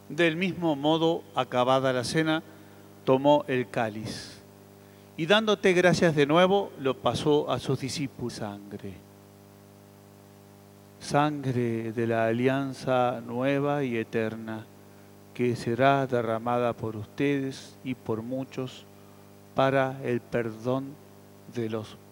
Del mismo modo, acabada la cena, tomó el cáliz y dándote gracias de nuevo, lo pasó a sus discípulos. Sangre, sangre de la alianza nueva y eterna, que será derramada por ustedes y por muchos para el perdón de los